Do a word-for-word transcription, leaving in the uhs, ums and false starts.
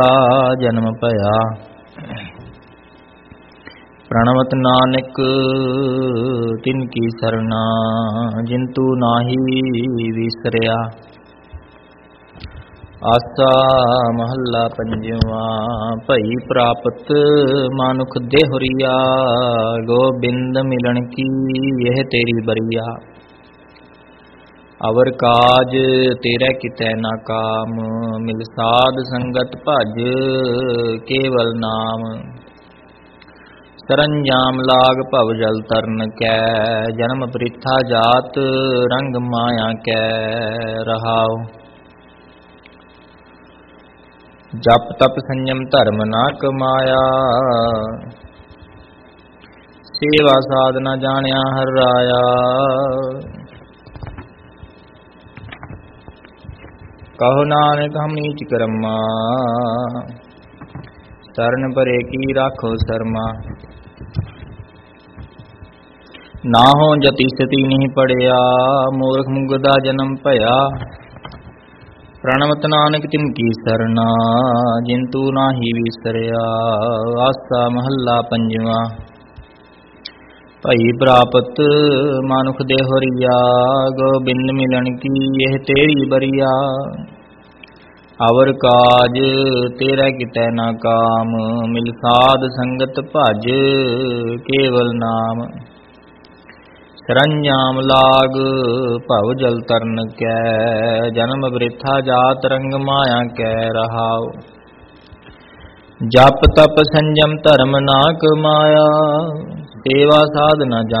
ਜਨਮ ਭਇਆ। ਪ੍ਰਣਵਤ ਨਾਨਕ ਤਿਨ ਕੀ ਸਰਨਾ, ਜਿੰਤੂ ਨਾਹੀ ਵਿਸਰਿਆ। ਆਸਾ ਮਹੱਲਾ ਪੰਜਵਾ। ਭਈ ਪ੍ਰਾਪਤ ਮਾਨੁਖ ਦੇਹੁਰੀਆ, ਗੋਬਿੰਦ ਮਿਲਣ ਕੀ ਇਹ ਤੇਰੀ ਬਰੀਆ। ਅਵਰ ਕਾਜ ਤੇਰੇ ਕਿਤੈ ਨਾ ਕਾਮ, ਮਿਲ ਸਾਧ ਸੰਗਤ ਭਜ ਕੇਵਲ ਨਾਮ। ਸਰੰਜਾਮ ਲਾਗ ਭਵ ਜਲ ਤਰਨ ਕੈ, ਜਨਮ ਪ੍ਰਿਥਾ ਜਾਤ ਰੰਗ ਮਾਇਆ ਕੈ ਰਹਾਉ। ਜਪ ਤਪ ਸੰਜਮ ਧਰਮ ਨਾ ਕਮਾਇਆ, ਸੇਵਾ ਸਾਧਨਾ ਜਾਣਿਆ ਹਰ ਰਾਇਆ। ਕਹੋ ਨਾਨਕ ਹਮ ਨੀਚ ਕਰਮਾ, ਸਰਨ ਪਰੇ ਕੀ ਰਾਖੋ ਸਰਮਾ। ਨਾ ਹੋ ਜਤੀ ਸਤੀ ਨਹੀਂ ਪੜਿਆ, ਮੂਰਖ ਮੁਗਦਾ ਜਨਮ ਭਇਆ। ਪ੍ਰਣਵਤ ਨਾਨਕ ਤਿਨ ਕੀ ਸਰਨਾ, ਜਿੰਤੂ ਨਾਹੀ ਵਿਸਰਿਆ। ਆਸਾ ਮਹੱਲਾ ਪੰਜਵਾ। ਭਈ ਪ੍ਰਾਪਤ ਮਾਨੁਖ ਦੇਹੁਰੀਆ, ਗੋਬਿੰਦ ਮਿਲਣ ਕੀ ਇਹ ਤੇਰੀ ਬਰੀਆ। ਅਵਰ ਕਾਜ ਤੇਰਾ ਕਿਤੈ ਨਾ ਕਾਮ, ਮਿਲ ਸਾਧ ਸੰਗਤ ਭਜ ਕੇਵਲ ਨਾਮ। ਸਰੰਜਾਮ ਲਾਗ ਭਵ ਜਲ ਤਰਨ ਕੈ, ਜਨਮ ਬ੍ਰਿਥਾ ਜਾਤ ਰੰਗ ਮਾਇਆ ਕੈ ਰਹਾਉ। ਜਪ ਤਪ ਸੰਜਮ ਧਰਮ ਨਾ ਕਮਾਇਆ, ਸੇਵਾ ਸਾਧਨਾ